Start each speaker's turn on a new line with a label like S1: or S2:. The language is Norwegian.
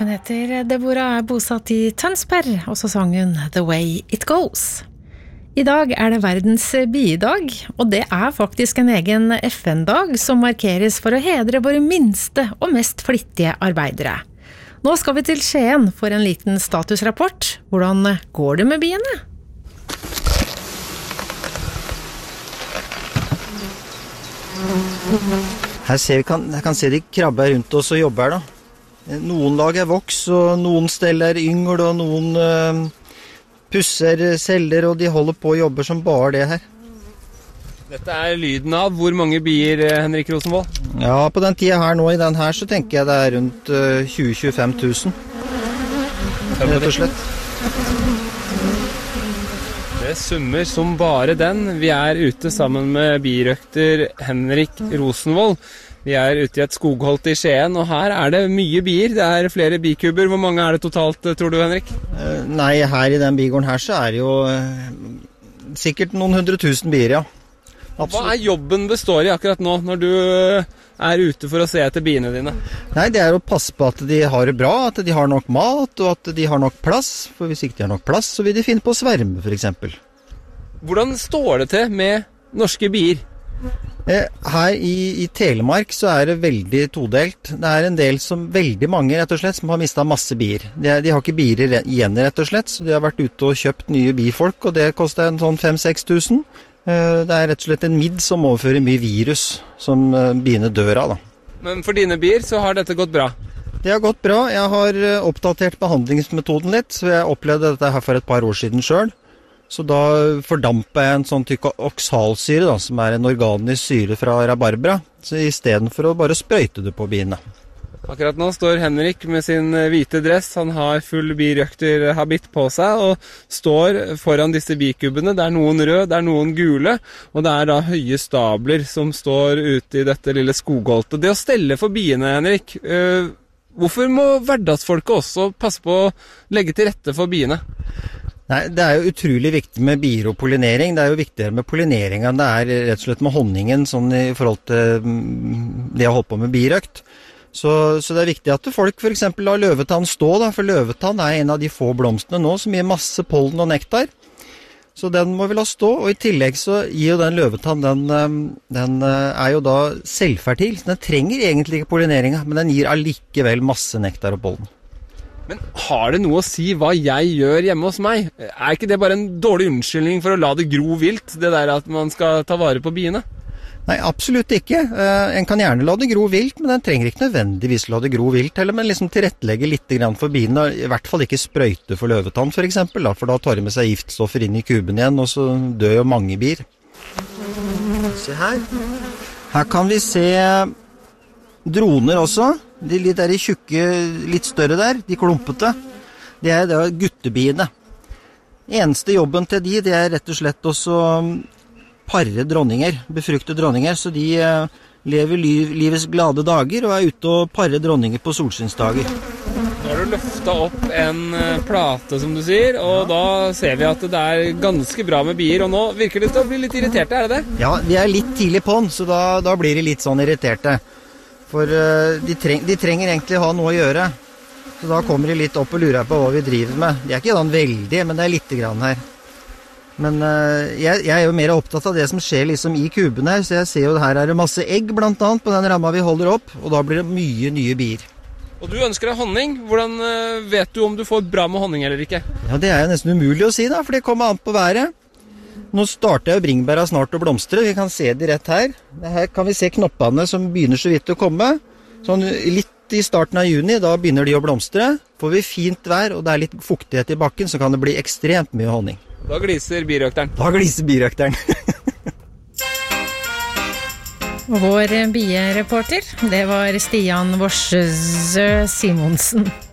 S1: Hun heter Deborah, er bosatt i Tønsberg, og så sang hun The Way It Goes. I dag er det verdens biedag, og det er faktisk en egen FN-dag som markeres for å hedre våre minste og mest flittige arbeidere. Nå skal vi til Skien for en liten statusrapport. Hvordan går det med biene?
S2: Jeg kan se de krabber rundt oss og jobber da. Noen lager voks, og noen steller yngel, og noen pusser celler, og de holder på å jobbe som bare det her.
S3: Dette er lyden av hvor mange bier, Henrik Rosenvold?
S2: Ja, på den tiden her nå, i den her, så tenker jeg det er rundt 20-25 000. Rett og slett.
S3: Det summer som bare den. Vi er ute sammen med birøkter Henrik Rosenvold. Vi er ute i et skogholt i Skien, og her er det mye bier. Det er flere bikuber. Hvor mange er det totalt, tror du, Henrik?
S2: Nei, her i den bigården her så er det jo sikkert noen 100 000 bier, ja. Absolutt.
S3: Hva er jobben består i akkurat nå, når du er ute for å se etter biene dine?
S2: Nei, det er å passe på at de har det bra, at de har nok mat, og at de har nok plass. For hvis ikke de har nok plass, så vil de finne på å sverme, for eksempel.
S3: Hvordan står det til med norske bier?
S2: Her i Telemark så er det veldig todelt. Det er en del veldig mange rett og slett, som har mistet masse bier. De har ikke bier igjen rett og slett, så de har vært ute og kjøpt nye bifolk, og det koster en sånn 5-6 000. Det er rett og slett en midd som overfører mye virus som biene dør av da.
S3: Men for dine bier så har dette gått bra?
S2: Det har gått bra. Jeg har oppdatert behandlingsmetoden litt, så jeg opplevde dette her for et par år siden selv. Så da fordampet jeg en sånn type oksalsyre da, som er en organisk syre fra rabarbra, så i stedet for å bare sprøyte det på biene.
S3: Akkurat nå står Henrik med sin hvite dress, han har full birøkterhabit på seg og står foran disse bikubene. Det er noen røde, det er noen gule, og det er da høye stabler som står ute i dette lille skogholtet. Det å stelle for biene, Henrik, hvorfor må hverdagsfolket også passe på å legge til rette for biene?
S2: Nei, det er jo utrolig viktig med bier og pollinering. Det er jo viktigere med pollinering enn det er rett og slett med honningen, sånn i forhold til det å holde på med birøkt. Så det er viktig at folk for eksempel lar løvetann stå, da, for løvetann er en av de få blomstene nå som gir masse pollen og nektar. Så den må vi la stå, og i tillegg så gir jo den løvetann, den er jo da selvfertil, så den trenger egentlig ikke pollineringen, men den gir allikevel masse nektar og pollen.
S3: Men har det noe å si hva jeg gjør hjemme hos meg? Er ikke det bare en dårlig unnskyldning for å la det gro vilt, det der at man skal ta vare på biene?
S2: Nei, absolutt ikke. En kan gjerne la det gro vilt, men den trenger ikke nødvendigvis la det gro vilt, eller men liksom tilrettelegge litt grann for biene, i hvert fall ikke sprøyte for løvetann for eksempel, da, for da tar de med seg giftstoffer inn i kuben igjen, og så dør jo mange bier. Se her. Her kan vi se droner også. De litt der i tjukke, litt større der, de klumpete. Det er da guttebiene. Eneste jobben til det er rett og slett også parre dronninger, befrukte dronninger, så de lever livets glade dager og er ute og parre dronninger på solsynsdager.
S3: Nå har du løftet opp en plate, som du sier, og da ser vi at det er ganske bra med bier, og nå virker det til å bli litt irriterte, er det det?
S2: Ja, de er litt tidlig på den, så da blir de litt sånn irriterte. For de trenger egentlig ha noe å gjøre. Så da kommer de litt opp og lurer på hva vi driver med. De er ikke sånn veldig, men det er litt grann her. Men jeg er jo mer opptatt av det som skjer liksom i kuben her, så jeg ser jo her er det masse egg blant annet på den ramma vi holder opp, og da blir det mye nye bier.
S3: Og du ønsker deg honning. Hvordan vet du om du får bra med honning eller ikke?
S2: Ja, det er jo nesten umulig å si da, for det kommer an på været. Nå starter jo bringebæra snart å blomstre, vi kan se det rett her. Her kan vi se knoppene som begynner så vidt å komme. Sånn litt i starten av juni, da begynner de å blomstre. Får vi fint vær, og det er litt fuktighet i bakken, så kan det bli ekstremt mye honning.
S3: Da gliser birøkteren.
S2: Da gliser birøkteren.
S1: Vår biereporter, det var Stian Vorsø Simonsen.